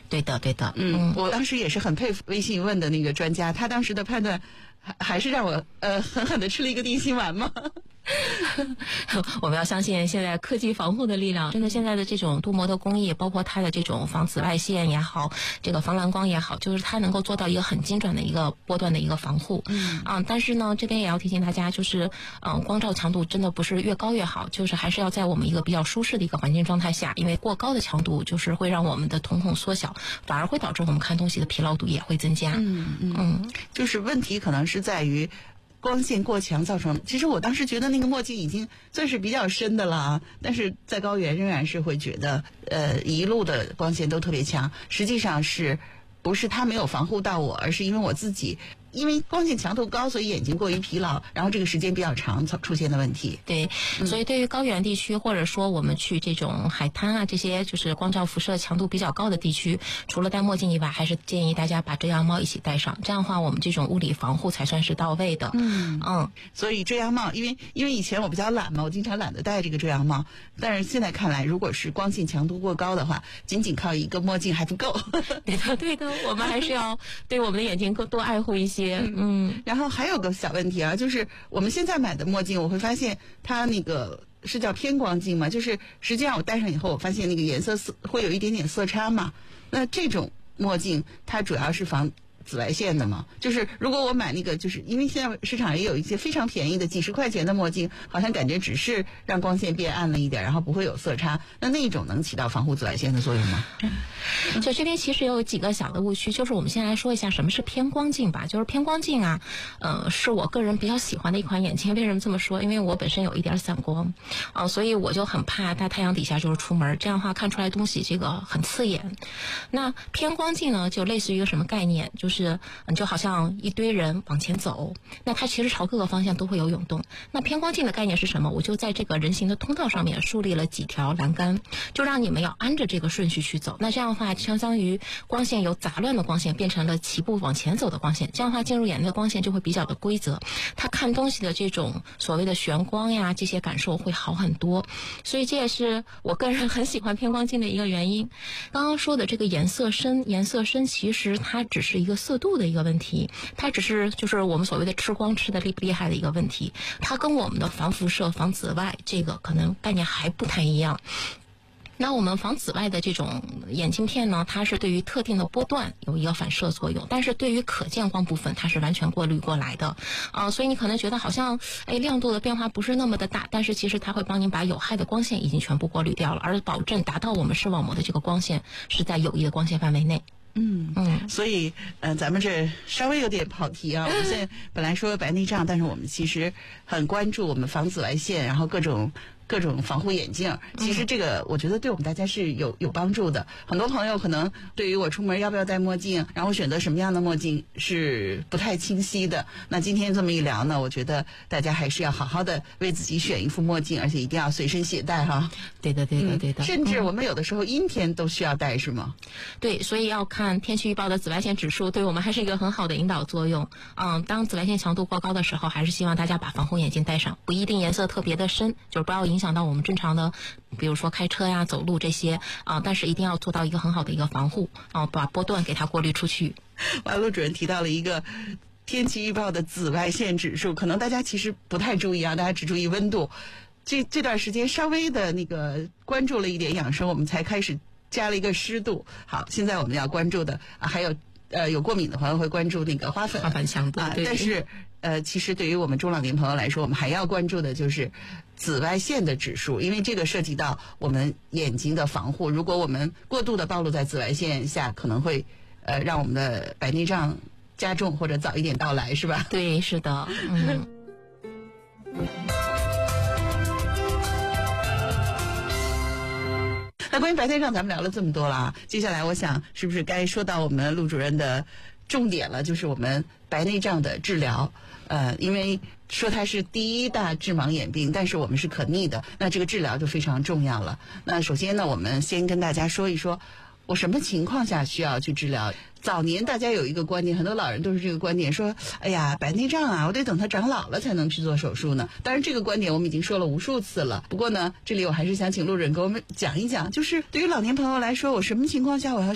对的，对的。 我当时也是很佩服微信问的那个专家，他当时的判断还是让我狠狠的吃了一个定心丸嘛。 我们要相信现在科技防护的力量，真的现在的这种镀膜的工艺，包括它的这种防紫外线也好，这个防蓝光也好，就是它能够做到一个很精准的一个波段的一个防护。但是呢，这边也要提醒大家，就是光照强度真的不是越高越好，就是还是要在我们一个比较舒适的一个环境状态下，因为过高的强度就是会让我们的瞳孔缩小，反而会导致我们看东西的疲劳度也会增加。 就是问题可能是在于光线过强造成，其实我当时觉得那个墨镜已经算是比较深的了啊，但是在高原仍然是会觉得一路的光线都特别强，实际上是不是它没有防护到我，而是因为我自己因为光线强度高，所以眼睛过于疲劳，然后这个时间比较长出现的问题。 对，所以对于高原地区，或者说我们去这种海滩啊，这些就是光照辐射强度比较高的地区，除了戴墨镜以外，还是建议大家把遮阳帽一起戴上，这样的话我们这种物理防护才算是到位的。 所以遮阳帽，因为以前我比较懒嘛，我经常懒得戴这个遮阳帽，但是现在看来，如果是光线强度过高的话，仅仅靠一个墨镜还不够。 对的，我们还是要对我们的眼睛多爱护一些。 然后还有个小问题啊，就是我们现在买的墨镜，我会发现它那个是叫偏光镜嘛，就是实际上我戴上以后，我发现那个颜色会有一点点色差嘛。那这种墨镜它主要是防紫外线的嘛，就是如果我买那个，就是因为现在市场也有一些非常便宜的几十块钱的墨镜，好像感觉只是让光线变暗了一点，然后不会有色差，那种能起到防护紫外线的作用吗？ 就这边其实有几个小的误区，就是我们先来说一下什么是偏光镜吧。就是偏光镜啊，是我个人比较喜欢的一款眼镜。为什么这么说？因为我本身有一点散光，所以我就很怕在太阳底下就是出门，这样的话看出来东西这个很刺眼。那偏光镜呢，就类似于一个什么概念？就是就好像一堆人往前走，那它其实朝各个方向都会有涌动。那偏光镜的概念是什么？我就在这个人行的通道上面树立了几条栏杆，就让你们要按着这个顺序去走。那这样的话，相当于光线由杂乱的光线变成了齐步往前走的光线，这样的话进入眼内的光线就会比较的规则，它看东西的这种所谓的眩光呀，这些感受会好很多。所以这也是我个人很喜欢偏光镜的一个原因。刚刚说的这个颜色深其实它只是一个色度的一个问题，它只是就是我们所谓的吃光吃的厉不厉害的一个问题，它跟我们的防辐射防紫外这个可能概念还不太一样。那我们防紫外的这种眼镜片呢，它是对于特定的波段有一个反射作用，但是对于可见光部分它是完全过滤过来的所以你可能觉得好像亮度的变化不是那么的大，但是其实它会帮您把有害的光线已经全部过滤掉了，而保证达到我们视网膜的这个光线是在有益的光线范围内。 所以咱们这稍微有点跑题啊。我们现在本来说白内障，但是我们其实很关注我们防紫外线，然后各种防护眼镜，其实这个我觉得对我们大家是有帮助的。很多朋友可能对于我出门要不要戴墨镜，然后选择什么样的墨镜是不太清晰的。那今天这么一聊呢，我觉得大家还是要好好的为自己选一副墨镜，而且一定要随身携带哈。 对的。 甚至我们有的时候阴天都需要戴，是吗？ 对，所以要看天气预报的紫外线指数，对我们还是一个很好的引导作用。当紫外线强度过高的时候，还是希望大家把防护眼镜戴上，不一定颜色特别的深，就是不要影响到我们正常的，比如说开车呀、走路这些但是一定要做到一个很好的一个防护把波段给它过滤出去。 陆主任提到了一个天气预报的紫外线指数，可能大家其实不太注意啊，大家只注意温度。这段时间稍微的那个关注了一点养生，我们才开始加了一个湿度。好，现在我们要关注的还有有过敏的朋友会关注那个花粉强度对。 但是其实对于我们中老年朋友来说，我们还要关注的就是紫外线的指数，因为这个涉及到我们眼睛的防护。如果我们过度的暴露在紫外线下，可能会让我们的白内障加重或者早一点到来，是吧？ 对，是的。 那关于白内障咱们聊了这么多了啊，接下来我想是不是该说到我们陆主任的重点了，就是我们白内障的治疗。因为说它是第一大致盲眼病，但是我们是可逆的，那这个治疗就非常重要了。那首先呢，我们先跟大家说一说我什么情况下需要去治疗。早年大家有一个观点，很多老人都是这个观点，说哎呀，白内障啊，我得等它长老了才能去做手术呢。当然这个观点我们已经说了无数次了，不过呢，这里我还是想请陆主任给我们讲一讲，就是对于老年朋友来说，我什么情况下我要